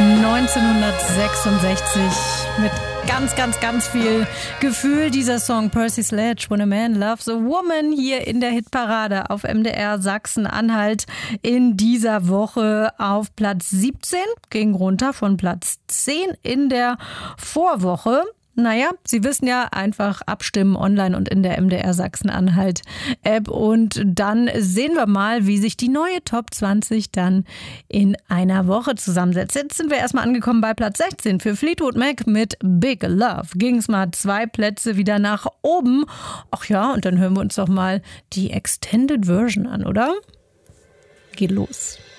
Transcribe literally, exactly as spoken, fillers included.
neunzehnhundertsechsundsechzig mit ganz, ganz, ganz viel Gefühl. Dieser Song Percy Sledge, When a Man Loves a Woman, hier in der Hitparade auf M D R Sachsen-Anhalt in dieser Woche auf Platz siebzehn, ging runter von Platz zehn in der Vorwoche. Naja, Sie wissen ja, einfach abstimmen online und in der M D R Sachsen-Anhalt-App. Und dann sehen wir mal, wie sich die neue Top zwanzig dann in einer Woche zusammensetzt. Jetzt sind wir erstmal angekommen bei Platz sechzehn. Für Fleetwood Mac mit Big Love ging es mal zwei Plätze wieder nach oben. Ach ja, und dann hören wir uns doch mal die Extended Version an, oder? Geht los.